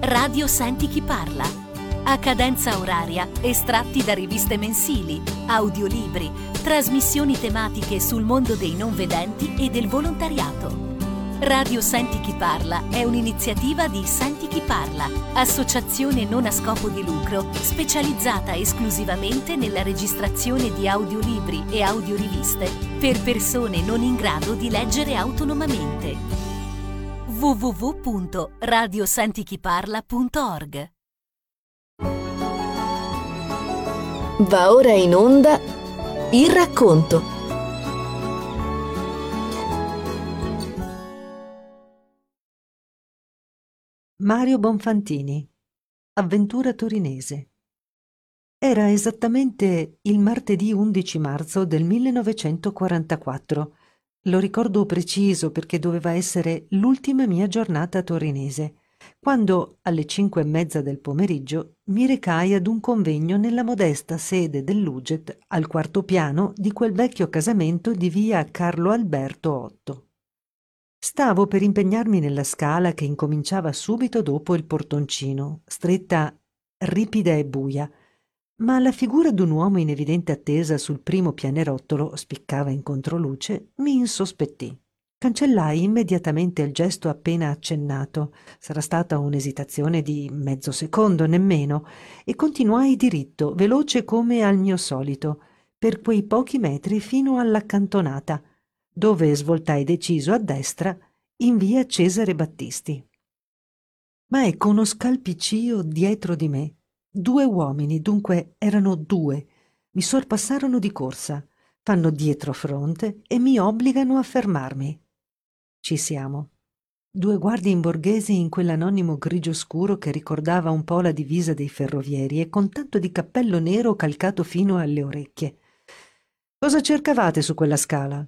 Radio Senti chi parla. A cadenza oraria, estratti da riviste mensili, audiolibri, trasmissioni tematiche sul mondo dei non vedenti e del volontariato. Radio Senti chi parla è un'iniziativa di Senti chi parla, associazione non a scopo di lucro specializzata esclusivamente nella registrazione di audiolibri e audioriviste per persone non in grado di leggere autonomamente. www.radiosentichiparla.org. Va ora in onda Il racconto. Mario Bonfantini, Avventura torinese. Era esattamente il martedì 11 marzo del 1944. Lo ricordo preciso perché doveva essere l'ultima mia giornata torinese, quando alle 5:30 del pomeriggio mi recai ad un convegno nella modesta sede dell'UGET al quarto piano di quel vecchio casamento di via Carlo Alberto 8. Stavo per impegnarmi nella scala che incominciava subito dopo il portoncino, stretta, ripida e buia, ma la figura d'un uomo in evidente attesa sul primo pianerottolo, spiccava in controluce, mi insospettì. Cancellai immediatamente il gesto appena accennato, sarà stata un'esitazione di mezzo secondo, nemmeno, e continuai diritto, veloce come al mio solito, per quei pochi metri fino all'accantonata, dove svoltai deciso a destra in via Cesare Battisti. Ma ecco uno scalpiccio dietro di me. 2 uomini, dunque erano 2, mi sorpassarono di corsa, fanno dietro fronte e mi obbligano a fermarmi. Ci siamo. 2 guardie imborghesi in quell'anonimo grigio scuro che ricordava un po' la divisa dei ferrovieri e con tanto di cappello nero calcato fino alle orecchie. Cosa cercavate su quella scala?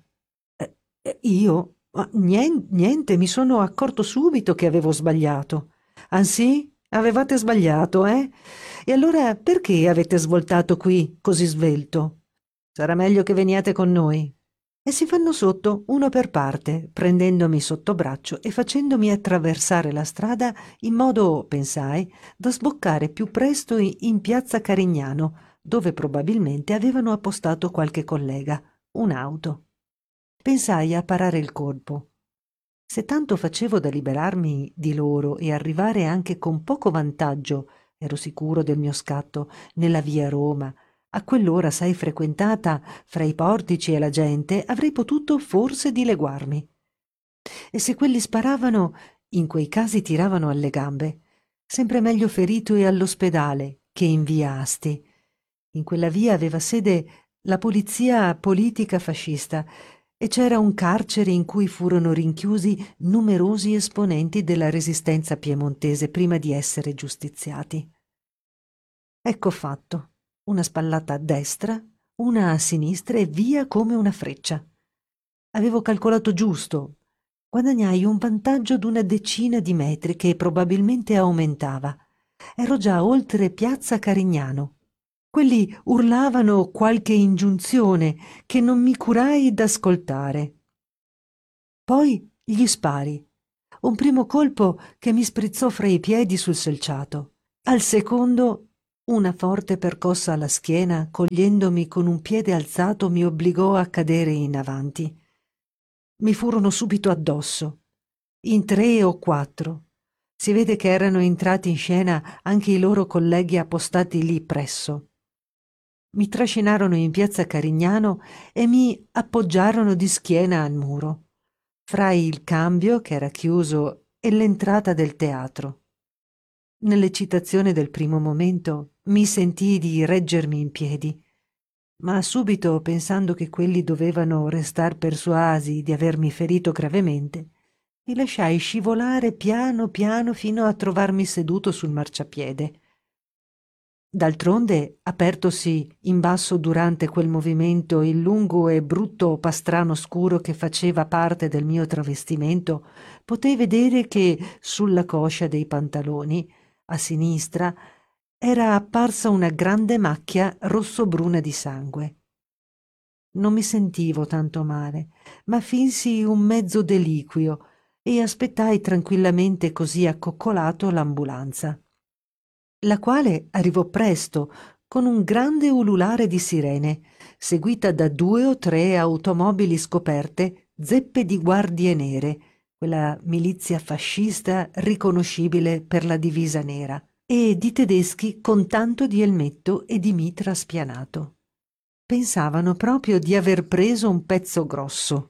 Io? Niente, mi sono accorto subito che avevo sbagliato. Ah sì? Avevate sbagliato, eh? E allora perché avete svoltato qui, così svelto? Sarà meglio che veniate con noi. E si fanno sotto, uno per parte, prendendomi sotto braccio e facendomi attraversare la strada in modo, pensai, da sboccare più presto in piazza Carignano, dove probabilmente avevano appostato qualche collega, un'auto. Pensai a parare il colpo. Se tanto facevo da liberarmi di loro e arrivare anche con poco vantaggio, ero sicuro del mio scatto, nella via Roma, a quell'ora assai frequentata fra i portici e la gente, avrei potuto forse dileguarmi. E se quelli sparavano, in quei casi tiravano alle gambe. Sempre meglio ferito e all'ospedale che in via Asti. In quella via aveva sede la polizia politica fascista e c'era un carcere in cui furono rinchiusi numerosi esponenti della resistenza piemontese prima di essere giustiziati. Ecco fatto, una spallata a destra, una a sinistra e via come una freccia. Avevo calcolato giusto. Guadagnai un vantaggio d'una decina di metri che probabilmente aumentava. Ero già oltre piazza Carignano. Quelli urlavano qualche ingiunzione che non mi curai d'ascoltare. Poi gli spari. Un primo colpo che mi sprizzò fra i piedi sul selciato. Al secondo, una forte percossa alla schiena, cogliendomi con un piede alzato, mi obbligò a cadere in avanti. Mi furono subito addosso, in 3 o 4. Si vede che erano entrati in scena anche i loro colleghi appostati lì presso. Mi trascinarono in piazza Carignano e mi appoggiarono di schiena al muro, fra il cambio, che era chiuso, e l'entrata del teatro. Nell'eccitazione del primo momento mi sentii di reggermi in piedi, ma subito, pensando che quelli dovevano restar persuasi di avermi ferito gravemente, mi lasciai scivolare piano piano fino a trovarmi seduto sul marciapiede. D'altronde, apertosi in basso durante quel movimento il lungo e brutto pastrano scuro che faceva parte del mio travestimento, potei vedere che sulla coscia dei pantaloni, a sinistra, era apparsa una grande macchia rosso-bruna di sangue. Non mi sentivo tanto male, ma finsi un mezzo deliquio e aspettai tranquillamente così accoccolato l'ambulanza, la quale arrivò presto con un grande ululare di sirene, seguita da 2 o 3 automobili scoperte, zeppe di guardie nere, quella milizia fascista riconoscibile per la divisa nera, e di tedeschi con tanto di elmetto e di mitra spianato. Pensavano proprio di aver preso un pezzo grosso.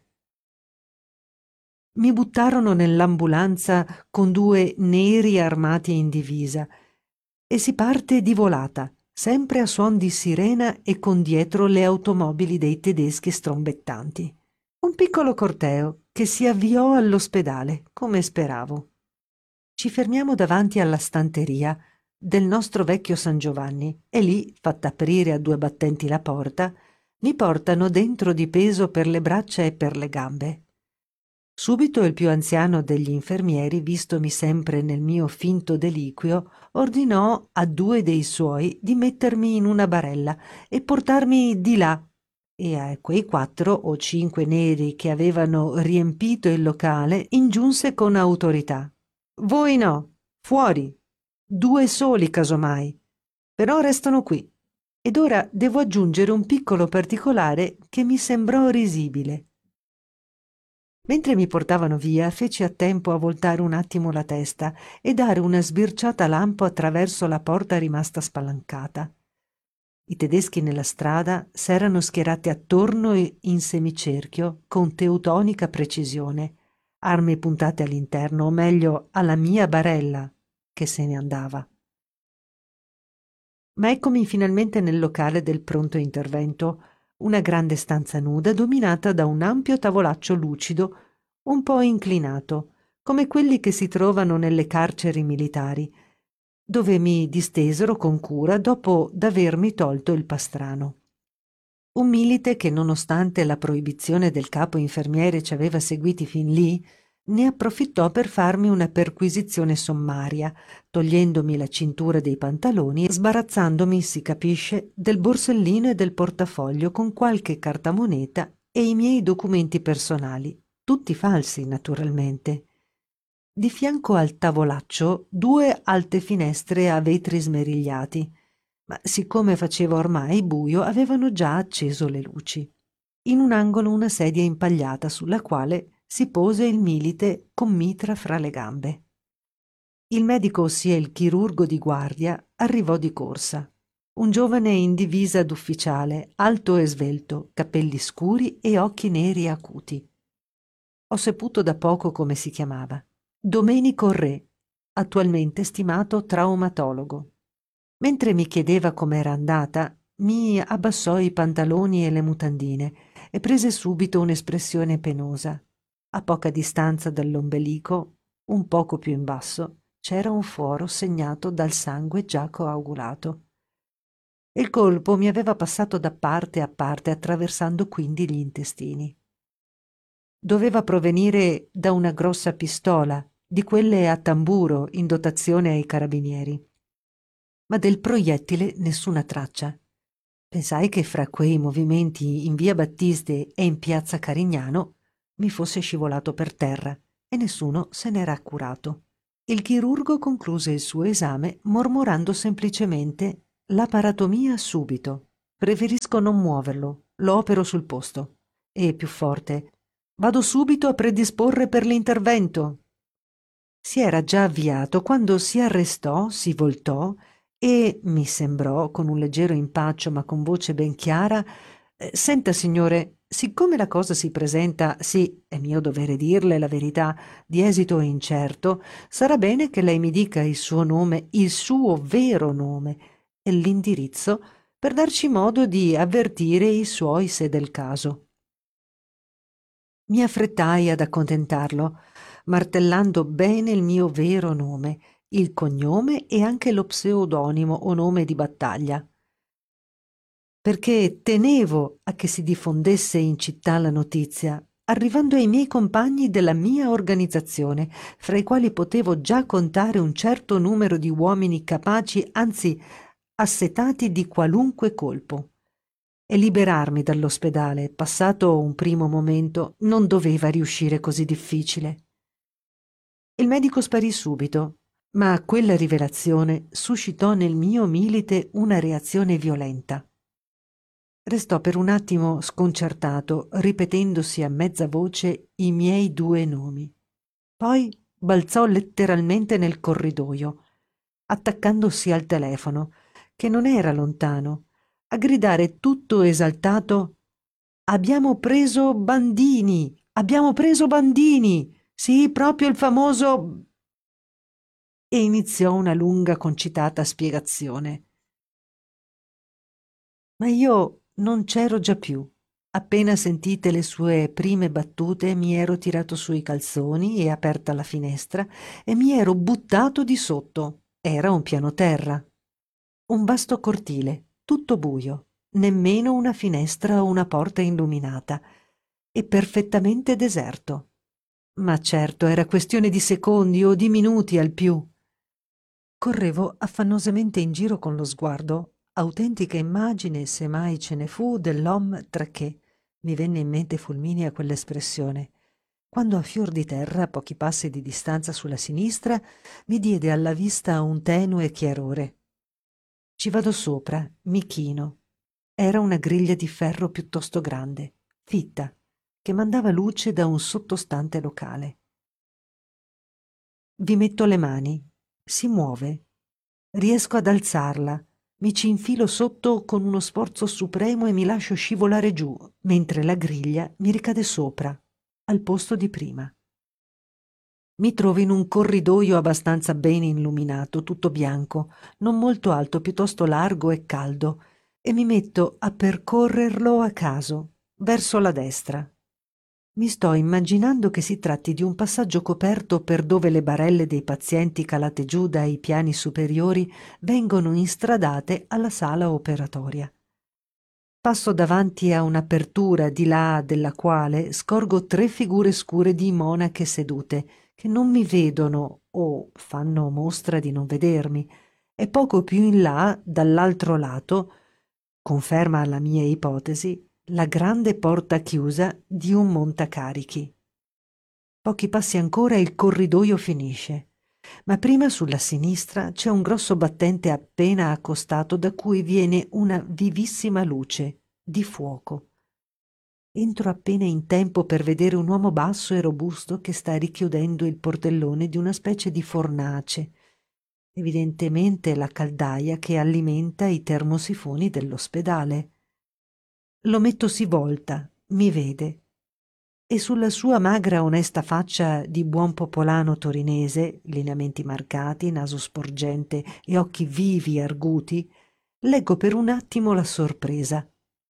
Mi buttarono nell'ambulanza con 2 neri armati in divisa e si parte di volata, sempre a suon di sirena e con dietro le automobili dei tedeschi strombettanti. Un piccolo corteo che si avviò all'ospedale, come speravo. Ci fermiamo davanti alla stanteria del nostro vecchio San Giovanni e lì, fatta aprire a 2 battenti la porta, mi portano dentro di peso per le braccia e per le gambe. Subito il più anziano degli infermieri, vistomi sempre nel mio finto deliquio, ordinò a 2 dei suoi di mettermi in una barella e portarmi di là, e a quei 4 o 5 neri che avevano riempito il locale ingiunse con autorità: «Voi no, fuori, 2 soli casomai, però restano qui». Ed ora devo aggiungere un piccolo particolare che mi sembrò risibile. Mentre mi portavano via, feci a tempo a voltare un attimo la testa e dare una sbirciata lampo attraverso la porta rimasta spalancata. I tedeschi nella strada s'erano schierati attorno in semicerchio con teutonica precisione, armi puntate all'interno, o meglio alla mia barella, che se ne andava. Ma eccomi finalmente nel locale del pronto intervento, una grande stanza nuda dominata da un ampio tavolaccio lucido un po' inclinato, come quelli che si trovano nelle carceri militari, dove mi distesero con cura dopo d'avermi tolto il pastrano. Un milite che, nonostante la proibizione del capo infermiere ci aveva seguiti fin lì, ne approfittò per farmi una perquisizione sommaria, togliendomi la cintura dei pantaloni e sbarazzandomi, si capisce, del borsellino e del portafoglio con qualche cartamoneta e i miei documenti personali, tutti falsi naturalmente. Di fianco al tavolaccio 2 alte finestre a vetri smerigliati, ma siccome faceva ormai buio avevano già acceso le luci. In un angolo una sedia impagliata sulla quale si pose il milite con mitra fra le gambe. Il medico, ossia il chirurgo di guardia, arrivò di corsa. Un giovane in divisa d'ufficiale, alto e svelto, capelli scuri e occhi neri acuti. Ho saputo da poco come si chiamava. Domenico Re, attualmente stimato traumatologo. Mentre mi chiedeva com'era andata, mi abbassò i pantaloni e le mutandine e prese subito un'espressione penosa. A poca distanza dall'ombelico, un poco più in basso, c'era un foro segnato dal sangue già coagulato. Il colpo mi aveva passato da parte a parte, attraversando quindi gli intestini. Doveva provenire da una grossa pistola, di quelle a tamburo in dotazione ai carabinieri. Ma del proiettile nessuna traccia. Pensai che fra quei movimenti in via Battiste e in piazza Carignano mi fosse scivolato per terra e nessuno se n'era accurato. Il chirurgo concluse il suo esame mormorando semplicemente: «Laparatomia subito. Preferisco non muoverlo, lo opero sul posto». E più forte: «Vado subito a predisporre per l'intervento». Si era già avviato quando si arrestò, si voltò e mi sembrò, con un leggero impaccio ma con voce ben chiara: «Senta, signore, siccome la cosa si presenta, sì, è mio dovere dirle la verità, di esito incerto, sarà bene che lei mi dica il suo nome, il suo vero nome e l'indirizzo, per darci modo di avvertire i suoi se del caso». Mi affrettai ad accontentarlo, martellando bene il mio vero nome, il cognome e anche lo pseudonimo o nome di battaglia, perché tenevo a che si diffondesse in città la notizia, arrivando ai miei compagni della mia organizzazione, fra i quali potevo già contare un certo numero di uomini capaci, anzi assetati di qualunque colpo. E liberarmi dall'ospedale, passato un primo momento, non doveva riuscire così difficile. Il medico sparì subito, ma quella rivelazione suscitò nel mio milite una reazione violenta. Restò per un attimo sconcertato, ripetendosi a mezza voce i miei due nomi. Poi balzò letteralmente nel corridoio, attaccandosi al telefono, che non era lontano, a gridare tutto esaltato: «Abbiamo preso Bandini! Abbiamo preso Bandini! Sì, proprio il famoso...» E iniziò una lunga concitata spiegazione. Ma io non c'ero già più. Appena sentite le sue prime battute mi ero tirato sui calzoni e aperta la finestra e mi ero buttato di sotto. Era un piano terra. Un vasto cortile, tutto buio, nemmeno una finestra o una porta illuminata, e perfettamente deserto. Ma certo, era questione di secondi o di minuti al più. Correvo affannosamente in giro con lo sguardo, autentica immagine, se mai ce ne fu, dell'homme traqué. Mi venne in mente fulminea quell'espressione, quando a fior di terra, a pochi passi di distanza sulla sinistra, mi diede alla vista un tenue chiarore. Ci vado sopra, mi chino. Era una griglia di ferro piuttosto grande, fitta, che mandava luce da un sottostante locale. Vi metto le mani. Si muove. Riesco ad alzarla. Mi ci infilo sotto con uno sforzo supremo e mi lascio scivolare giù, mentre la griglia mi ricade sopra, al posto di prima. Mi trovo in un corridoio abbastanza bene illuminato, tutto bianco, non molto alto, piuttosto largo e caldo, e mi metto a percorrerlo a caso, verso la destra. Mi sto immaginando che si tratti di un passaggio coperto per dove le barelle dei pazienti calate giù dai piani superiori vengono instradate alla sala operatoria. Passo davanti a un'apertura di là della quale scorgo 3 figure scure di monache sedute, che non mi vedono o fanno mostra di non vedermi, e poco più in là, dall'altro lato, conferma alla mia ipotesi, la grande porta chiusa di un montacarichi. Pochi passi ancora e il corridoio finisce, ma prima sulla sinistra c'è un grosso battente appena accostato da cui viene una vivissima luce di fuoco. Entro appena in tempo per vedere un uomo basso e robusto che sta richiudendo il portellone di una specie di fornace, evidentemente la caldaia che alimenta i termosifoni dell'ospedale. L'ometto si volta, mi vede, e sulla sua magra onesta faccia di buon popolano torinese, lineamenti marcati, naso sporgente e occhi vivi e arguti, leggo per un attimo la sorpresa.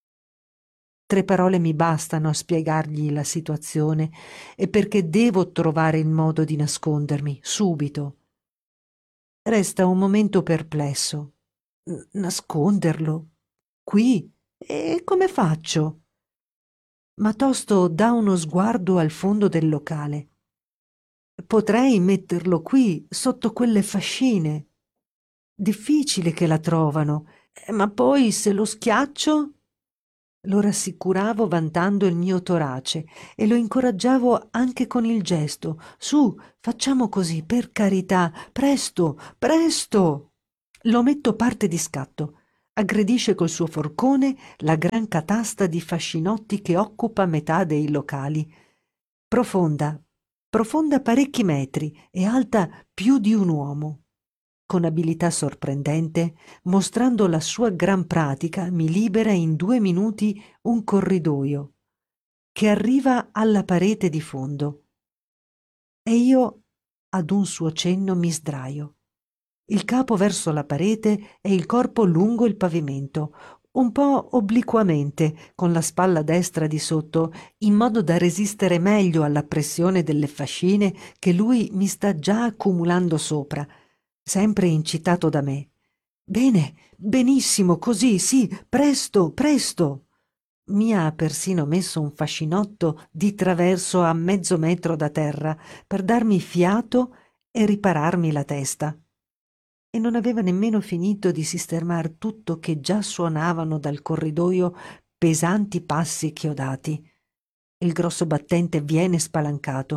3 parole mi bastano a spiegargli la situazione e perché devo trovare il modo di nascondermi, subito. Resta un momento perplesso. Nasconderlo? Qui? E come faccio? Ma tosto dà uno sguardo al fondo del locale. Potrei metterlo qui, sotto quelle fascine. Difficile che la trovano, ma poi se lo schiaccio? Lo rassicuravo vantando il mio torace e lo incoraggiavo anche con il gesto. Su, facciamo così, per carità, presto, presto! L'ometto parte di scatto. Aggredisce col suo forcone la gran catasta di fascinotti che occupa metà dei locali. Profonda, profonda parecchi metri e alta più di un uomo. Con abilità sorprendente, mostrando la sua gran pratica, mi libera in 2 minuti un corridoio che arriva alla parete di fondo. E io, ad un suo cenno, mi sdraio. Il capo verso la parete e il corpo lungo il pavimento, un po' obliquamente, con la spalla destra di sotto, in modo da resistere meglio alla pressione delle fascine che lui mi sta già accumulando sopra, sempre incitato da me. Bene, benissimo, così, sì, presto, presto. Mi ha persino messo un fascinotto di traverso a mezzo metro da terra per darmi fiato e ripararmi la testa. E non aveva nemmeno finito di sistemar tutto che già suonavano dal corridoio pesanti passi chiodati. Il grosso battente viene spalancato,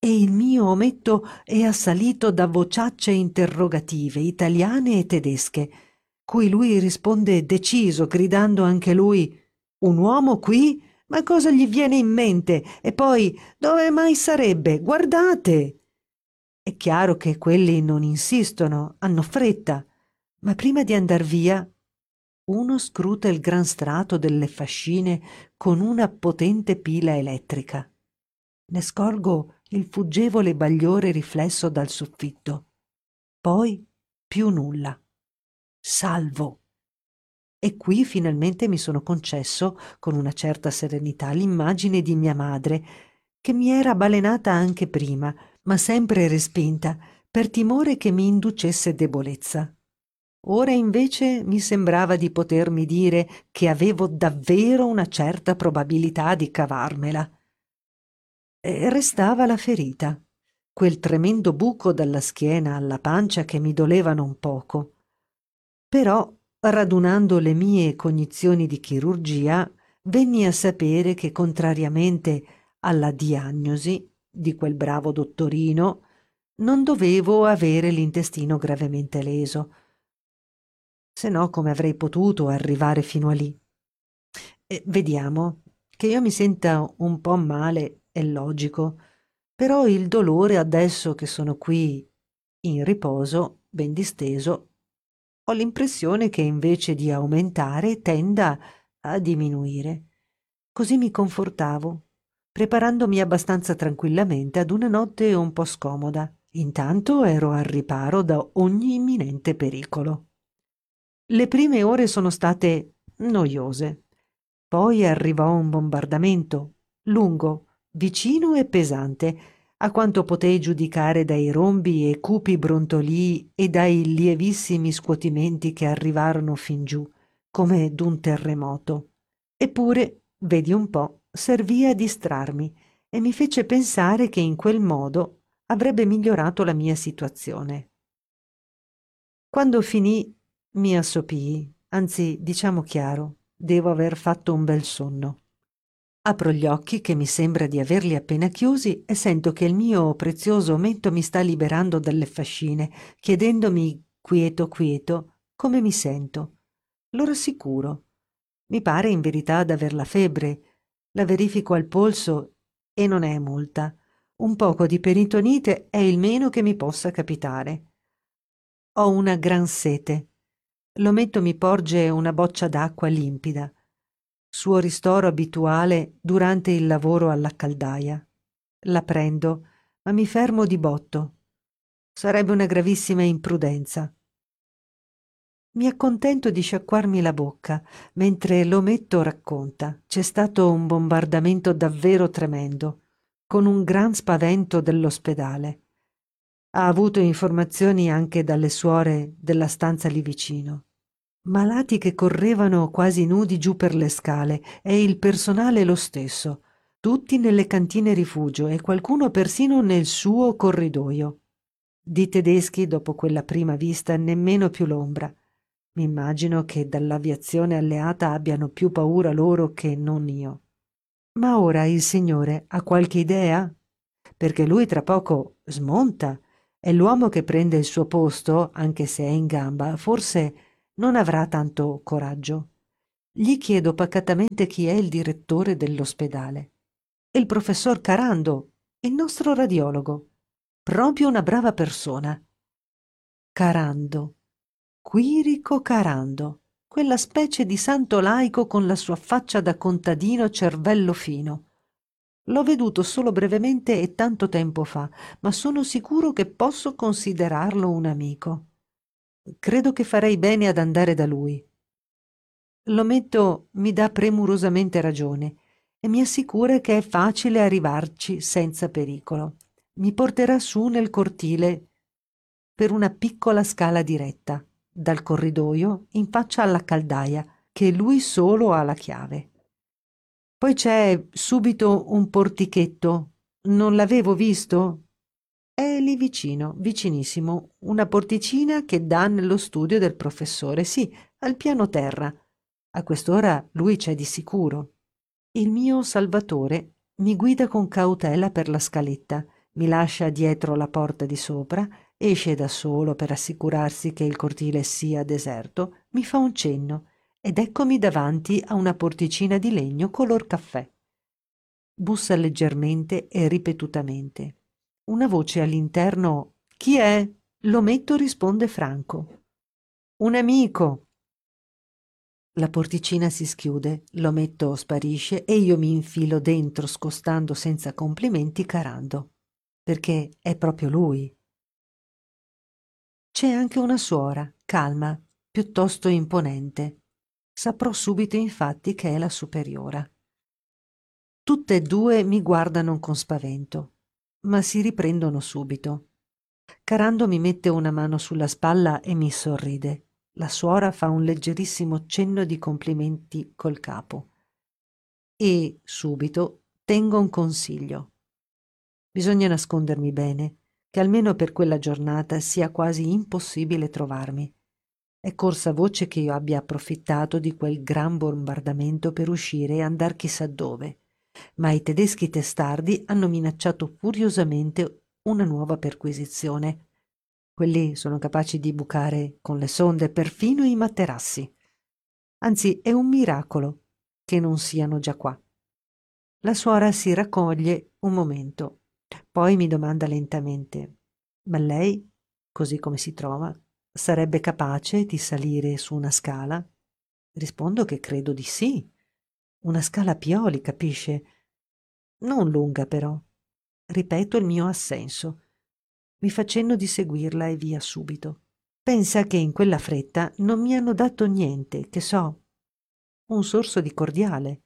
e il mio ometto è assalito da vociacce interrogative italiane e tedesche, cui lui risponde deciso, gridando anche lui: «Un uomo qui? Ma cosa gli viene in mente? E poi, dove mai sarebbe? Guardate!» È chiaro che quelli non insistono, hanno fretta, ma prima di andar via uno scruta il gran strato delle fascine con una potente pila elettrica. Ne scorgo il fuggevole bagliore riflesso dal soffitto. Poi più nulla. Salvo. E qui finalmente mi sono concesso, con una certa serenità, l'immagine di mia madre, che mi era balenata anche prima, ma sempre respinta, per timore che mi inducesse debolezza. Ora invece mi sembrava di potermi dire che avevo davvero una certa probabilità di cavarmela. E restava la ferita, quel tremendo buco dalla schiena alla pancia che mi doleva non poco. Però, radunando le mie cognizioni di chirurgia, venni a sapere che, contrariamente alla diagnosi di quel bravo dottorino, non dovevo avere l'intestino gravemente leso, se no come avrei potuto arrivare fino a lì. Vediamo, che io mi senta un po' male è logico, però il dolore adesso che sono qui in riposo, ben disteso, ho l'impressione che invece di aumentare tenda a diminuire. Così mi confortavo, preparandomi abbastanza tranquillamente ad una notte un po' scomoda. Intanto ero al riparo da ogni imminente pericolo. Le prime ore sono state noiose. Poi arrivò un bombardamento, lungo, vicino e pesante, a quanto potei giudicare dai rombi e cupi brontolii e dai lievissimi scuotimenti che arrivarono fin giù, come d'un terremoto. Eppure, vedi un po', servì a distrarmi e mi fece pensare che in quel modo avrebbe migliorato la mia situazione. Quando finì, mi assopii, anzi, diciamo chiaro, devo aver fatto un bel sonno. Apro gli occhi, che mi sembra di averli appena chiusi, e sento che il mio prezioso ometto mi sta liberando dalle fascine, chiedendomi quieto quieto come mi sento. Lo rassicuro. Mi pare in verità d'aver la febbre. La verifico al polso e non è molta. Un poco di peritonite è il meno che mi possa capitare. Ho una gran sete. L'ometto mi porge una boccia d'acqua limpida, suo ristoro abituale durante il lavoro alla caldaia. La prendo, ma mi fermo di botto. Sarebbe una gravissima imprudenza. Mi accontento di sciacquarmi la bocca, mentre l'ometto racconta. C'è stato un bombardamento davvero tremendo, con un gran spavento dell'ospedale. Ha avuto informazioni anche dalle suore della stanza lì vicino. Malati che correvano quasi nudi giù per le scale e il personale lo stesso, tutti nelle cantine rifugio e qualcuno persino nel suo corridoio. Di tedeschi, dopo quella prima vista, nemmeno più l'ombra. M'immagino che dall'aviazione alleata abbiano più paura loro che non io. Ma ora il signore ha qualche idea? Perché lui tra poco smonta e l'uomo che prende il suo posto, anche se è in gamba, forse non avrà tanto coraggio. Gli chiedo pacatamente chi è il direttore dell'ospedale. È il professor Carando, il nostro radiologo. Proprio una brava persona. Carando. Quirico Carando. Quella specie di santo laico con la sua faccia da contadino cervello fino. L'ho veduto solo brevemente e tanto tempo fa, ma sono sicuro che posso considerarlo un amico. Credo che farei bene ad andare da lui. L'ometto mi dà premurosamente ragione e mi assicura che è facile arrivarci senza pericolo. Mi porterà su nel cortile per una piccola scala diretta, dal corridoio in faccia alla caldaia, che lui solo ha la chiave. Poi c'è subito un portichetto. Non l'avevo visto? È lì vicino, vicinissimo, una porticina che dà nello studio del professore, sì, al piano terra. A quest'ora lui c'è di sicuro. Il mio salvatore mi guida con cautela per la scaletta mi lascia dietro la porta di sopra, esce da solo per assicurarsi che il cortile sia deserto, mi fa un cenno ed eccomi davanti a una porticina di legno color caffè. Bussa leggermente e ripetutamente. Una voce all'interno: «Chi è?» L'ometto risponde franco: «Un amico». La porticina si schiude, l'ometto sparisce e io mi infilo dentro scostando senza complimenti carando, perché è proprio lui. C'è anche una suora, calma, piuttosto imponente. Saprò subito infatti che è la superiora. Tutte e due mi guardano con spavento, ma si riprendono subito. Carando mi mette una mano sulla spalla e mi sorride. La suora fa un leggerissimo cenno di complimenti col capo. E subito tengo un consiglio. Bisogna nascondermi bene, che almeno per quella giornata sia quasi impossibile trovarmi. È corsa voce che io abbia approfittato di quel gran bombardamento per uscire e andar chissà dove, ma i tedeschi testardi hanno minacciato furiosamente una nuova perquisizione. Quelli sono capaci di bucare con le sonde perfino i materassi. Anzi, è un miracolo che non siano già qua. La suora si raccoglie un momento, poi mi domanda lentamente: «Ma lei, così come si trova, sarebbe capace di salire su una scala?» Rispondo che credo di sì. Una scala a pioli, capisce? Non lunga però. Ripeto il mio assenso. Mi fa cenno di seguirla e via subito. Pensa che in quella fretta non mi hanno dato niente, che so, un sorso di cordiale.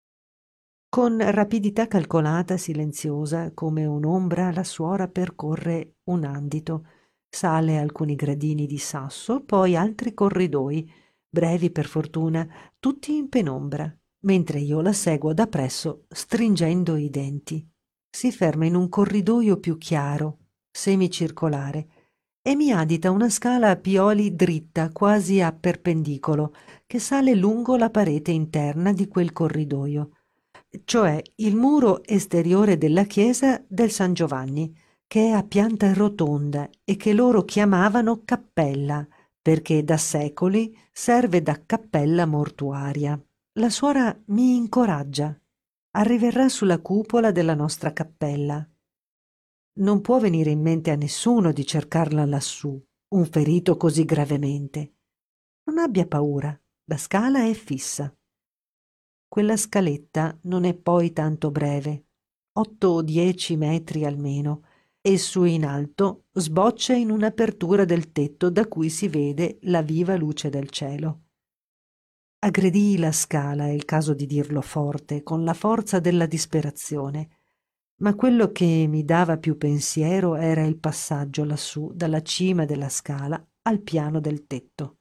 Con rapidità calcolata, silenziosa, come un'ombra, la suora percorre un andito, sale alcuni gradini di sasso, poi altri corridoi, brevi per fortuna, tutti in penombra, mentre io la seguo da presso, stringendo i denti. Si ferma in un corridoio più chiaro, semicircolare, e mi adita una scala a pioli dritta, quasi a perpendicolo, che sale lungo la parete interna di quel corridoio, cioè il muro esteriore della chiesa del San Giovanni, che è a pianta rotonda e che loro chiamavano cappella, perché da secoli serve da cappella mortuaria. La suora mi incoraggia. Arriverà sulla cupola della nostra cappella. Non può venire in mente a nessuno di cercarla lassù, un ferito così gravemente. Non abbia paura, la scala è fissa. Quella scaletta non è poi tanto breve, 8 o 10 metri almeno, e su in alto sboccia in un'apertura del tetto da cui si vede la viva luce del cielo. Aggredii la scala, è il caso di dirlo forte, con la forza della disperazione, ma quello che mi dava più pensiero era il passaggio lassù dalla cima della scala al piano del tetto,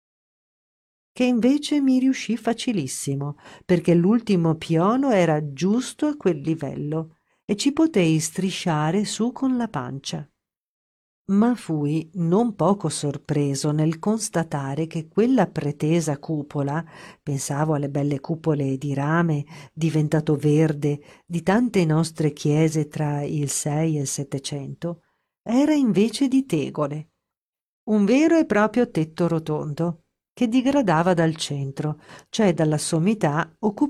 che invece mi riuscì facilissimo, perché l'ultimo piano era giusto a quel livello e ci potei strisciare su con la pancia. Ma fui non poco sorpreso nel constatare che quella pretesa cupola, pensavo alle belle cupole di rame diventato verde di tante nostre chiese tra il 6 e il 700, era invece di tegole, un vero e proprio tetto rotondo che digradava dal centro, cioè dalla sommità